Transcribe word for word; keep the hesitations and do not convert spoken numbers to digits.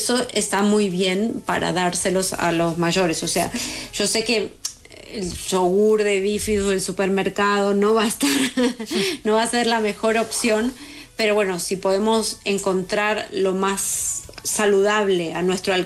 eso está muy bien para dárselos a los mayores. O sea, yo sé que el yogur de bífido del supermercado no va a estar, no va a ser la mejor opción, pero bueno, si podemos encontrar lo más saludable a nuestro alcance